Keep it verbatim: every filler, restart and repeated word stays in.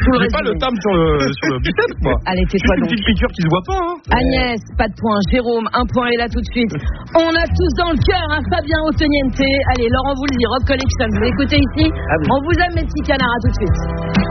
tout le J'ai pas le résumé. tam sur le, sur le biceps, moi. Allez, tais-toi Juste une donc. petite piqûre qui se voit pas, hein. Agnès, pas de point. Jérôme, un point est là tout de suite. On a tous dans le cœur un Fabien Ottoniente. Allez, Laurent vous le dit, Rock Collection. Vous écoutez ici, Ah oui. on vous aime mes petits canards, à tout de suite.